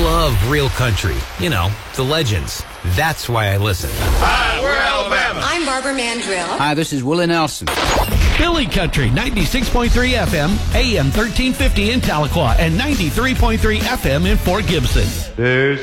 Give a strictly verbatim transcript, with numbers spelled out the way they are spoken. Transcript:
love real country. You know, the legends. That's why I listen. Hi, we're Alabama. I'm Barbara Mandrill. Hi, this is Willie Nelson. Philly Country, ninety-six point three F M, A M thirteen fifty in Tahlequah, and ninety-three point three F M in Fort Gibson. There's